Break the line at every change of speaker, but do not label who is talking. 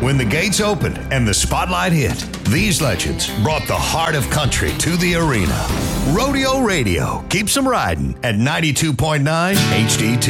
When the gates opened and the spotlight hit, these legends brought the heart of country to the arena. Rodeo Radio keeps them riding at 92.9 HD2.